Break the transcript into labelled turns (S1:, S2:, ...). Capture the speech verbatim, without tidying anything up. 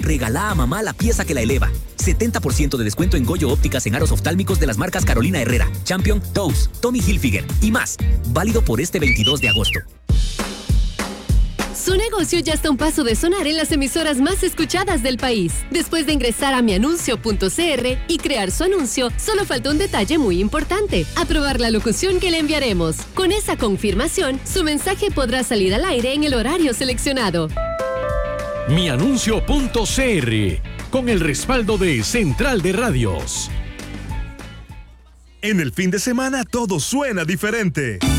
S1: Regala a mamá la pieza que la eleva. setenta por ciento de descuento en Goyo ópticas en aros oftálmicos de las marcas Carolina Herrera, Champion, Toast, Tommy Hilfiger y más. Válido por este veintidós de agosto.
S2: Su negocio ya está a un paso de sonar en las emisoras más escuchadas del país. Después de ingresar a mianuncio punto c r y crear su anuncio, solo falta un detalle muy importante: aprobar la locución que le enviaremos. Con esa confirmación, su mensaje podrá salir al aire en el horario seleccionado.
S3: mianuncio punto c r, con el respaldo de Central de Radios.
S4: En el fin de semana todo suena diferente.